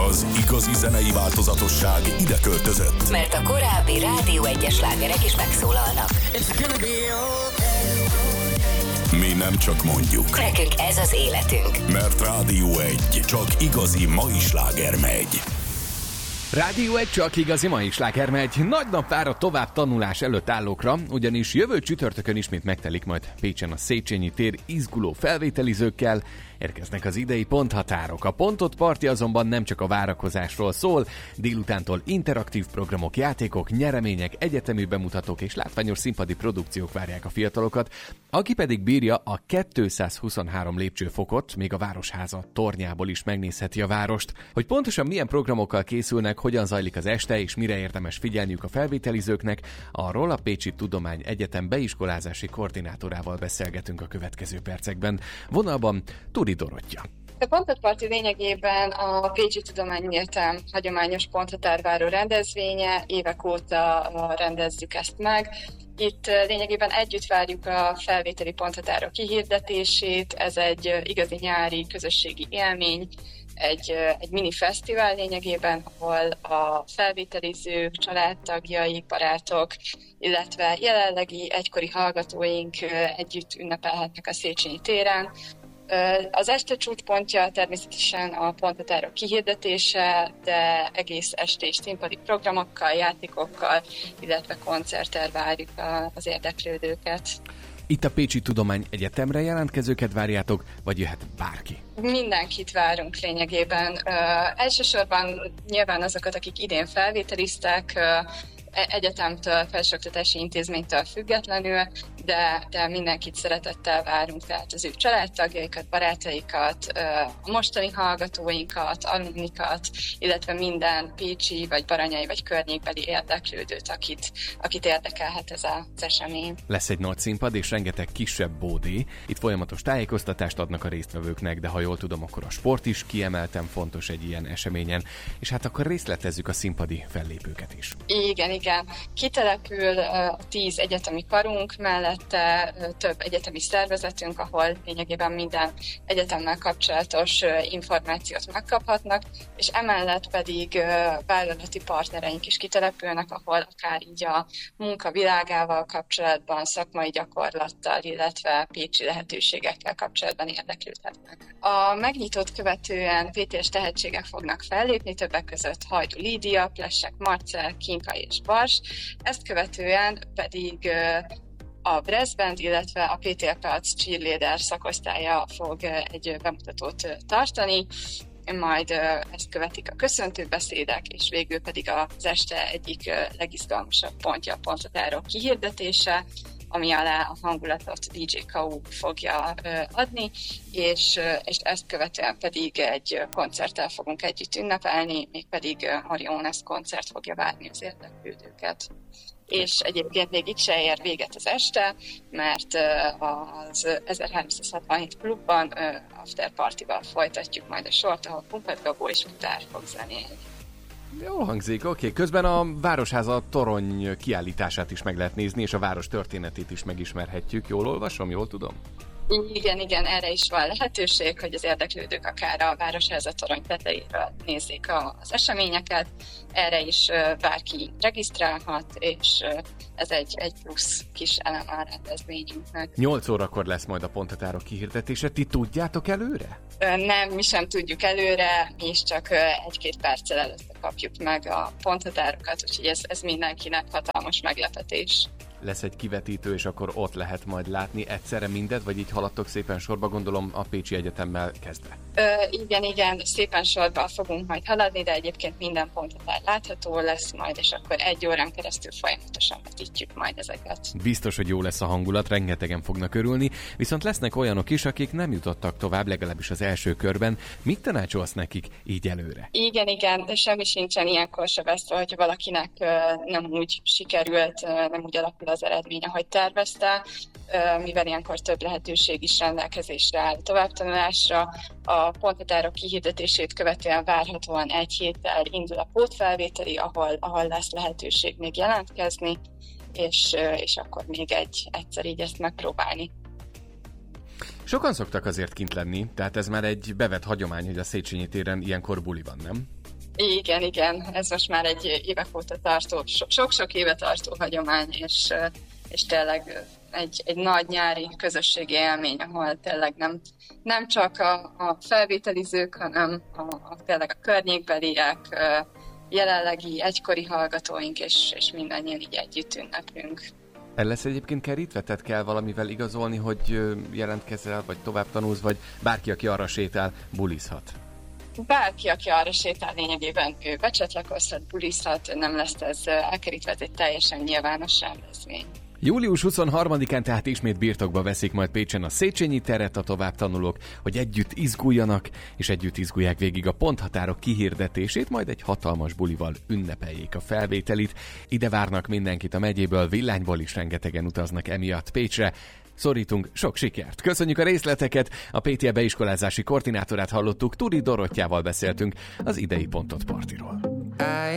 Az igazi zenei változatosság ide költözött. Mert a korábbi Rádió 1-es slágerek is megszólalnak. Mi nem csak mondjuk. Nekünk ez az életünk. Mert Rádió 1 csak igazi mai sláger megy. Rádió 1 csak igazi mai sláger megy. Nagy nap vár a tovább tanulás előtt állókra, ugyanis jövő csütörtökön ismét megtelik majd Pécsen a Széchenyi tér izguló felvételizőkkel. Érkeznek az idei ponthatárok. A pontot parti azonban nem csak a várakozásról szól, délutántól interaktív programok, játékok, nyeremények, egyetemi bemutatók és látványos színpadi produkciók várják a fiatalokat, aki pedig bírja a 223 lépcsőfokot, még a Városháza tornyából is megnézheti a várost. Hogy pontosan milyen programokkal készülnek, hogyan zajlik az este és mire érdemes figyelniük a felvételizőknek, arról a Pécsi Tudományegyetem beiskolázási koordinátorával beszélgetünk a következő percekben. Vonalban Turi Dorottya. A ponthatparti lényegében a Pécsi Tudományegyetem hagyományos ponthatárváró rendezvénye, évek óta rendezzük ezt meg. Itt lényegében együtt várjuk a felvételi ponthatárok kihirdetését, ez egy igazi nyári közösségi élmény, egy mini fesztivál lényegében, ahol a felvételizők, családtagjaik, barátok, illetve jelenlegi egykori hallgatóink együtt ünnepelhetnek a Széchenyi téren. Az este csúcspontja természetesen a ponthatárok kihirdetése, de egész estés színpadi programokkal, játékokkal, illetve koncerttel várjuk az érdeklődőket. Itt a Pécsi Tudományegyetemre jelentkezőket várjátok, vagy jöhet bárki? Mindenkit várunk lényegében. Elsősorban nyilván azokat, akik idén felvételiztek, egyetemtől, felsőoktatási intézménytől függetlenül, de mindenkit szeretettel várunk, tehát az ő családtagjaikat, barátaikat, a mostani hallgatóinkat, alumnikat, illetve minden pécsi, vagy baranyai, vagy környékbeli érdeklődőt, akit érdekelhet ez az esemény. Lesz egy nagy színpad és rengeteg kisebb bódé. Itt folyamatos tájékoztatást adnak a résztvevőknek, de ha jól tudom, akkor a sport is kiemelten fontos egy ilyen eseményen, és hát akkor részletezzük a színpadi fellépőket is. Igen. Kitelepül 10 egyetemi karunk, mellette több egyetemi szervezetünk, ahol lényegében minden egyetemmel kapcsolatos információt megkaphatnak, és emellett pedig vállalati partnereink is kitelepülnek, ahol akár így a munka világával kapcsolatban, szakmai gyakorlattal, illetve pécsi lehetőségekkel kapcsolatban érdeklődhetnek. A megnyitót követően VTS tehetségek fognak fellépni, többek között Hajdú Lídia, Plessek Marcell, Kinka és Bars. Ezt követően pedig a Brass Band, illetve a PTL Palc Cheerleader szakosztálya fog egy bemutatót tartani, majd ezt követik a köszöntőbeszédek, és végül pedig az este egyik legizgalmasabb pontja a ponthatárok kihirdetése, ami alá a hangulatot DJ K.U. fogja adni, és ezt követően pedig egy koncerttel fogunk együtt ünnepelni, mégpedig Mariones koncert fogja várni az érdeklődőket. És egyébként még itt se ér véget az este, mert az 1367 klubban after partival folytatjuk majd a sort, ahol Pumpet Gabó és Futár fog zenélni. Jól hangzik, oké. Közben a Városháza torony kiállítását is meg lehet nézni, és a város történetét is megismerhetjük. Jól olvasom, jól tudom? Igen, erre is van lehetőség, hogy az érdeklődők akár a Városháza torony tetejéről nézzék az eseményeket. Erre is bárki regisztrálhat, és ez egy plusz kis elem a rendezvényünknek. 8 órakor lesz majd a ponthatárok kihirdetése. Ti tudjátok előre? Nem, mi sem tudjuk előre, mi is csak 1-2 perccel előtte kapjuk meg a ponthatárokat, úgyhogy ez mindenkinek hatalmas meglepetés. Lesz egy kivetítő, és akkor ott lehet majd látni egyszerre mindet, vagy így haladtok szépen sorba, gondolom a Pécsi Egyetemmel kezdve? Igen, szépen sorba fogunk majd haladni, de egyébként minden ponthatár látható lesz majd, és akkor 1 órán keresztül folyamatosan vetítjük majd ezeket. Biztos, hogy jó lesz a hangulat, rengetegen fognak örülni, viszont lesznek olyanok is, akik nem jutottak tovább, legalábbis az első körben. Mit tanácsolsz nekik így előre? Igen, de semmi sincsen ilyenkor se veszve, hogyha valakinek nem úgy sikerült, nem úgy alakul az eredmény, ahogy tervezte, mivel ilyenkor több lehetőség is rendelkezésre áll továbbtanulásra. A ponthatárok kihirdetését követően várhatóan 1 héttel indul a pótfelvételi, ahol lesz lehetőség még jelentkezni, és akkor még egyszer így ezt megpróbálni. Sokan szoktak azért kint lenni, tehát ez már egy bevett hagyomány, hogy a Széchenyi téren ilyenkor buli van, nem? Igen, ez most már egy évek óta tartó, sok-sok éve tartó hagyomány, és tényleg egy nagy nyári közösségi élmény, ahol tényleg nem csak a felvételizők, hanem tényleg a környékbeliek, jelenlegi egykori hallgatóink, és mindannyian így együtt ünneplünk. El lesz egyébként kerítve? Tehát kell valamivel igazolni, hogy jelentkezel, vagy tovább tanulsz, vagy bárki, aki arra sétál, bulizhat? Bárki, aki arra sétál, lényegében ő becsatlakozhat, bulizhat, nem lesz ez elkerítve, ez egy teljesen nyilvános rendezvény. Július 23-án tehát ismét birtokba veszik majd Pécsen a Széchenyi teret a továbbtanulók, hogy együtt izguljanak, és együtt izgulják végig a ponthatárok kihirdetését, majd egy hatalmas bulival ünnepeljék a felvételit. Ide várnak mindenkit a megyéből, Villányból is rengetegen utaznak emiatt Pécsre. Szorítunk sok sikert! Köszönjük a részleteket! A PTE beiskolázási koordinátorát hallottuk, Turi Dorottyával beszéltünk az idei Pontot Partiról.